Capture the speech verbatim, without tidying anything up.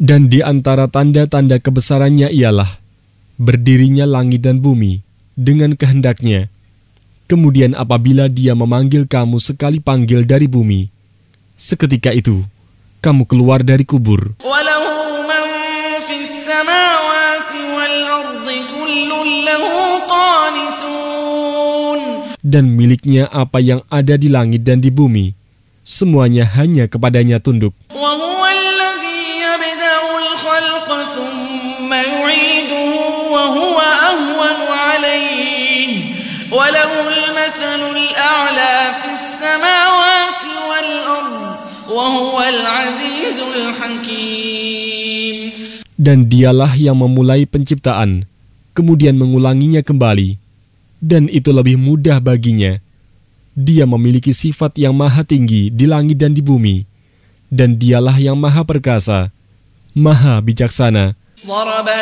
Dan di antara tanda-tanda kebesarannya ialah berdirinya langit dan bumi dengan kehendaknya. Kemudian apabila Dia memanggil kamu sekali panggil dari bumi, seketika itu kamu keluar dari kubur. Dan miliknya apa yang ada di langit dan di bumi, semuanya hanya kepadanya tunduk. Dan Dialah yang memulai penciptaan, kemudian mengulanginya kembali, dan itu lebih mudah baginya. Dia memiliki sifat yang maha tinggi di langit dan di bumi, dan Dialah yang maha perkasa, maha bijaksana.